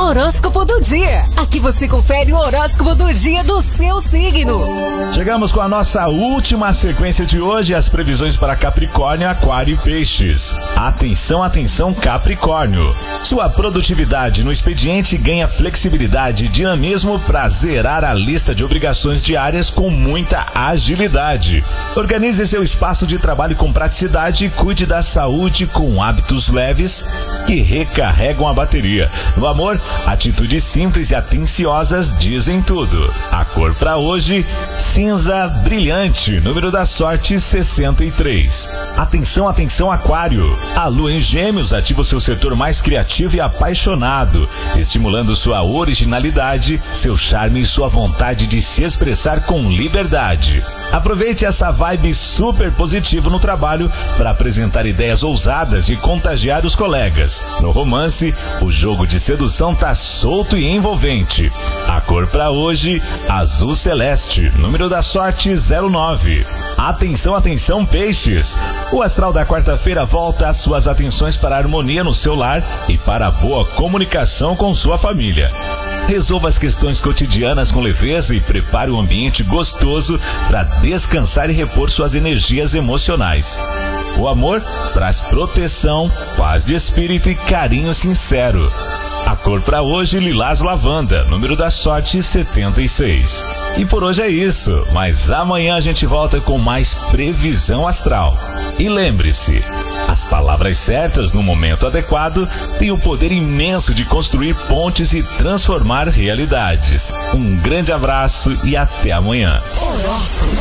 Horóscopo do dia. Aqui você confere o horóscopo do dia do seu signo. Chegamos com a nossa última sequência de hoje, as previsões para Capricórnio, Aquário e Peixes. Atenção, atenção, Capricórnio. Sua produtividade no expediente ganha flexibilidade e dinamismo para zerar a lista de obrigações diárias com muita agilidade. Organize seu espaço de trabalho com praticidade e cuide da saúde com hábitos leves que recarregam a bateria. No amor, atitudes simples e atenciosas dizem tudo. A cor para hoje, cinza brilhante, número da sorte 63. Atenção, atenção, Aquário. A lua em Gêmeos ativa o seu setor mais criativo e apaixonado, estimulando sua originalidade, seu charme e sua vontade de se expressar com liberdade. Aproveite essa vibe super positiva no trabalho para apresentar ideias ousadas e contagiar os colegas. No romance, o jogo de sedução tá solto e envolvente. A cor para hoje, azul celeste, número da sorte 09. Atenção, atenção, Peixes. O astral da quarta-feira volta as suas atenções para a harmonia no seu lar e para a boa comunicação com sua família. Resolva as questões cotidianas com leveza e prepare um ambiente gostoso para descansar e repor suas energias emocionais. O amor traz proteção, paz de espírito e carinho sincero. A cor para hoje, lilás lavanda, número da sorte 76. E por hoje é isso, mas amanhã a gente volta com mais previsão astral. E lembre-se, as palavras certas no momento adequado têm o poder imenso de construir pontes e transformar realidades. Um grande abraço e até amanhã.